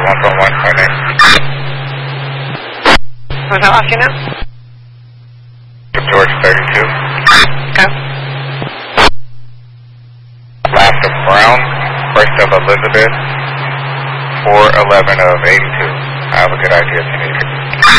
1.1.8. Hotel off you now? George 32. Go. Last of Brown, first of Elizabeth, 411 of 82. I have a good idea if you need it.